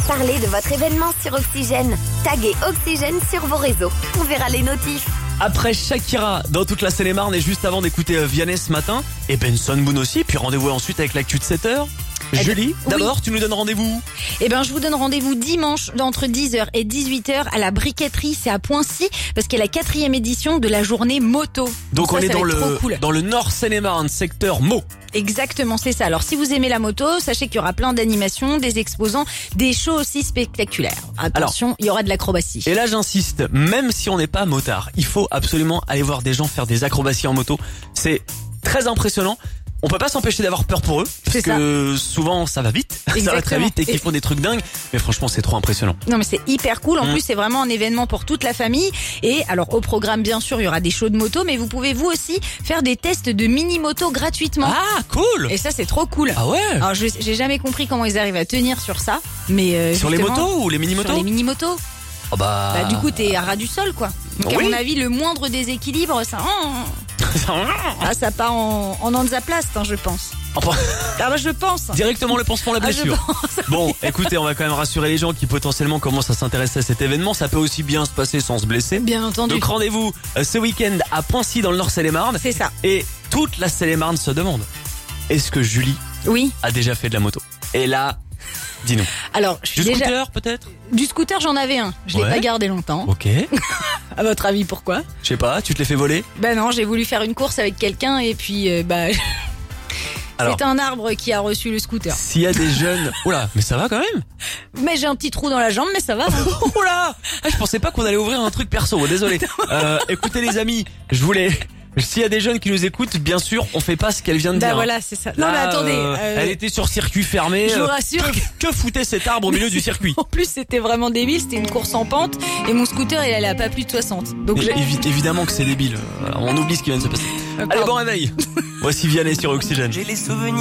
Parlez de votre événement sur Oxygène. Taguez Oxygène sur vos réseaux. On verra les notifs. Après Shakira dans toute la Seine-et-Marne et juste avant d'écouter Vianney ce matin et Benson Boone aussi, puis rendez-vous ensuite avec l'actu de 7h. Julie, d'abord, tu nous donnes rendez-vous? Eh ben, je vous donne rendez-vous dimanche entre 10h et 18h à la briqueterie, c'est à Poincy, parce qu'il y a la 4e édition de la journée moto. Donc on est ça dans va être trop cool. dans le Nord Seine-et-Marne, secteur Meaux. Exactement, c'est ça. Alors si vous aimez la moto, sachez qu'il y aura plein d'animations, des exposants, des shows aussi spectaculaires. Attention, il y aura de l'acrobatie. Et là j'insiste, même si on n'est pas motard, il faut absolument aller voir des gens faire des acrobaties en moto. C'est très impressionnant. On peut pas s'empêcher d'avoir peur pour eux, parce que souvent ça va vite, ça va très vite et qu'ils font des trucs dingues. Mais franchement c'est trop impressionnant. Non mais c'est hyper cool, en plus c'est vraiment un événement pour toute la famille. Et alors au programme bien sûr il y aura des shows de moto, mais vous pouvez vous aussi faire des tests de mini-moto gratuitement. Ah cool. Et ça c'est trop cool. Ah ouais. Alors j'ai jamais compris comment ils arrivent à tenir sur ça, mais sur les motos ou les mini-motos? Sur les mini-motos. Oh bah du coup t'es à ras du sol quoi. Donc à mon avis le moindre déséquilibre ça ça part en hansaplast je pense. Ah bah je pense. Directement le pansement la blessure. Bon, écoutez, on va quand même rassurer les gens qui potentiellement commencent à s'intéresser à cet événement. Ça peut aussi bien se passer sans se blesser. Bien entendu. Donc rendez-vous ce week-end à Poincy dans le Nord Seine-et-Marne. C'est ça. Et toute la Seine-et-Marne se demande, est-ce que Julie a déjà fait de la moto? Et là, dis-nous. Alors, scooter peut-être? Du scooter, j'en avais un. Je l'ai pas gardé longtemps. Ok. À votre avis, pourquoi? Je sais pas, tu te l'es fait voler? Ben non, j'ai voulu faire une course avec quelqu'un et puis c'est un arbre qui a reçu le scooter. S'il y a des jeunes... Oula, mais ça va quand même? Mais j'ai un petit trou dans la jambe, mais ça va. Oula, je pensais pas qu'on allait ouvrir un truc perso, désolé. Écoutez les amis, s'il y a des jeunes qui nous écoutent, bien sûr, on fait pas ce qu'elle vient de dire. Voilà, c'est ça. Là, non mais attendez, elle était sur circuit fermé. Je vous rassure. Que foutait cet arbre au milieu du circuit? En plus, c'était vraiment débile. C'était une course en pente et mon scooter, il allait à pas plus de 60. Donc évidemment que c'est débile. On oublie ce qui vient de se passer. Allez, bon réveil. Voici Vianney sur Oxygène. J'ai les souvenirs.